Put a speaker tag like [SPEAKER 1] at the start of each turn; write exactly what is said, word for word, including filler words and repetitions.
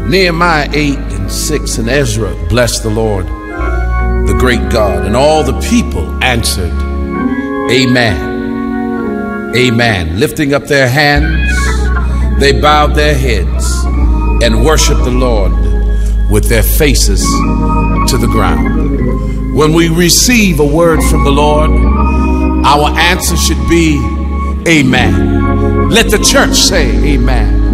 [SPEAKER 1] Nehemiah eight and six and Ezra blessed the Lord, the great God. And all the people answered, Amen. Amen. Lifting up their hands, they bowed their heads and worshiped the Lord with their faces to the ground. When we receive a word from the Lord, our answer should be Amen. Let the church say Amen.